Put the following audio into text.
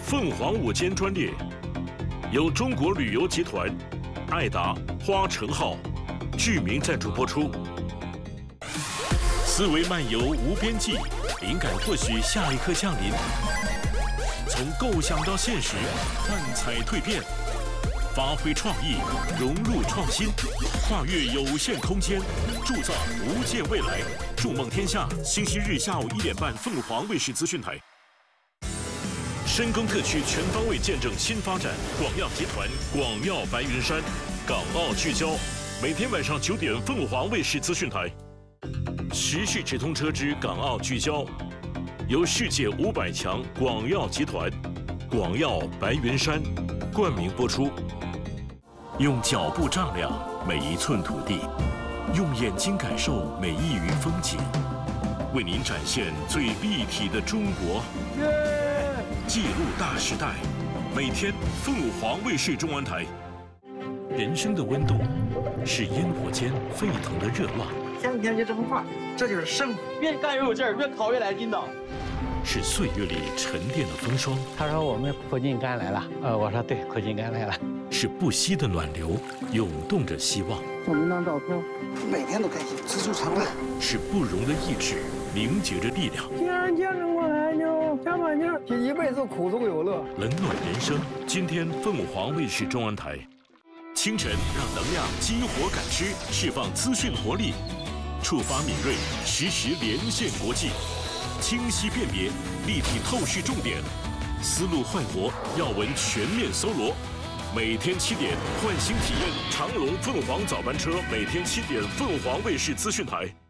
凤凰午间专列，由中国旅游集团、爱达、花城号、居民赞助播出。思维漫游无边际，灵感或许下一刻降临。从构想到现实，幻彩蜕变，发挥创意，融入创新，跨越有限空间，铸造无界未来。筑梦天下，星期日下午1点半，凤凰卫视资讯台。深耕特区全方位见证新发展，广药集团、广药白云山，港澳聚焦，每天晚上9点，凤凰卫视资讯台。时事直通车之港澳聚焦，由世界500强广药集团、广药白云山冠名播出。用脚步丈量每一寸土地，用眼睛感受每一隅风景，为您展现最立体的中国。记录大时代，每天凤凰卫视中文台。人生的温度是烟火间沸腾的热浪， 天天就这么画，这就是生活。 越干越有劲儿，越烤越来劲道。 是岁月里沉淀的风霜。 他说我们苦尽甘来了，我说对，苦尽甘来了。 是不息的暖流，涌动着希望。 照那张照片，每天都开心，知足常乐。 是不容的意志，凝结着力量。 既然坚持过来，就加把劲儿，一辈子苦中有乐。 冷暖人生，今天凤凰卫视中文台。清晨让能量激活感知，释放资讯活力，触发敏锐，实时连线国际，清晰辨别，立体透视重点，思路焕活，要闻全面搜罗。每天7点，焕新体验长龙凤凰早班车，每天7点，凤凰卫视资讯台。